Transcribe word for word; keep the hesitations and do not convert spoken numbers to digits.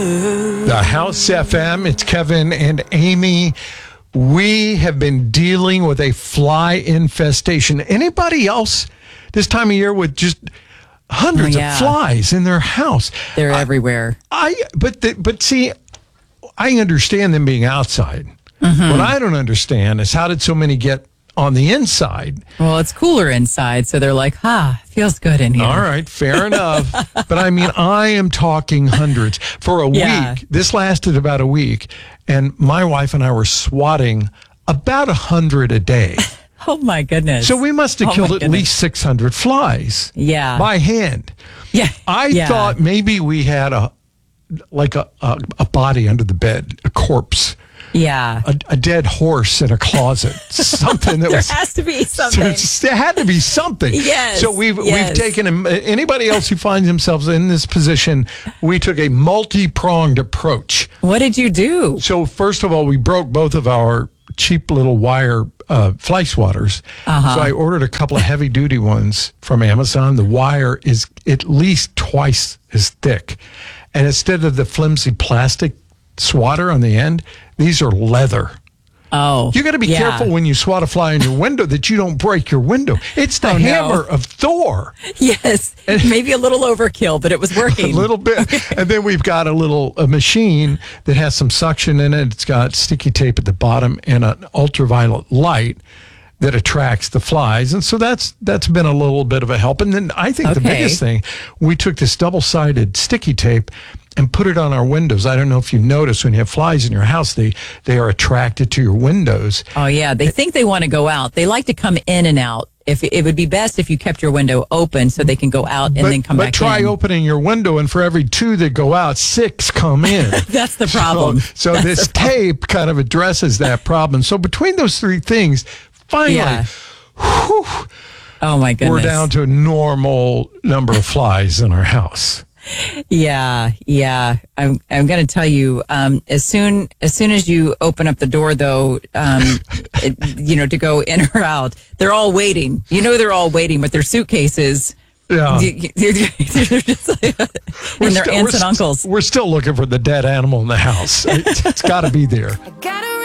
The House F M, it's Kevin and Amy. We have been dealing with a fly infestation. Anybody else this time of year with just hundreds oh, yeah. of flies in their house? They're I, everywhere. I but the, but see, I understand them being outside. Mm-hmm. What I don't understand is how did so many get on the inside? Well, it's cooler inside, so they're like, ah, feels good in here. All right, fair enough. But I mean, I am talking hundreds. For a Yeah. week, this lasted about a week, and my wife and I were swatting about a hundred a day. Oh, my goodness. So we must have Oh, killed my at goodness. least six hundred flies. Yeah. By hand. Yeah. I yeah. thought maybe we had a, like a, a, a body under the bed, a corpse. Yeah. A, a dead horse in a closet, something that There was. has to be something. There had to be something. Yes, So we've yes. we've taken him. Anybody else who finds themselves in this position, we took a multi-pronged approach. What did you do? So first of all, we broke both of our cheap little wire uh, fly swatters. Uh-huh. So I ordered a couple of heavy-duty ones from Amazon. The wire is at least twice as thick, and instead of the flimsy plastic swatter on the end, these are leather. Oh. You got to be yeah. careful when you swat a fly in your window that you don't break your window. It's the Oh, no. hammer of Thor. Yes. Maybe a little overkill, but it was working. A little bit. And then we've got a little a machine that has some suction in it. It's got sticky tape at the bottom and an ultraviolet light that attracts the flies. And so that's that's been a little bit of a help. And then I think the Okay. biggest thing, we took this double-sided sticky tape and put it on our windows. I don't know if you notice when you have flies in your house, they, they are attracted to your windows. Oh, yeah. They think they want to go out. They like to come in and out. If it would be best if you kept your window open so they can go out and but, then come but back try in. opening your window, and for every two that go out, six come in. That's the problem. So, so That's this the problem. tape kind of addresses that problem. So between those three things, finally, Yeah. whew, Oh, my goodness. we're down to a normal number of flies in our house. Yeah, yeah. I'm I'm going to tell you. Um, as soon as soon as you open up the door, though, um, it, you know, to go in or out, they're all waiting. You know, they're all waiting with their suitcases. Yeah. They're just like, and their still- aunts and st- uncles. We're still looking for the dead animal in the house. It's, it's got to be there. I got